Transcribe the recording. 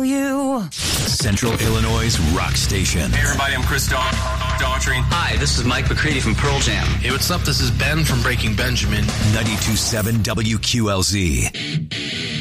kill you. Central Illinois' rock station. Hey everybody, I'm Chris Daughtry. Hi, this is Mike McCready from Pearl Jam. Hey, what's up? This is Ben from Breaking Benjamin. 92.7 WQLZ.